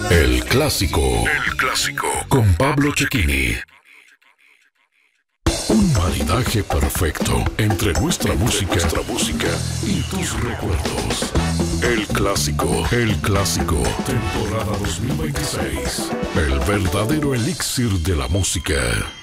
El clásico. El clásico. Con Pablo Cecchini. Un maridaje perfecto entre nuestra música y tus recuerdos. El clásico. El clásico. Temporada 2026. El verdadero elixir de la música.